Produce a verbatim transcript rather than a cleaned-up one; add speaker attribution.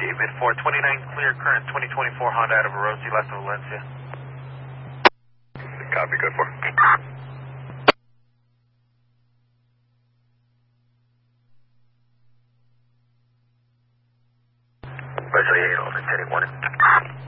Speaker 1: David four twenty-nine, clear current twenty twenty-four Honda out of Orosi, left of Valencia.
Speaker 2: Copy, good for.
Speaker 3: Wesley eight, on the ten morning.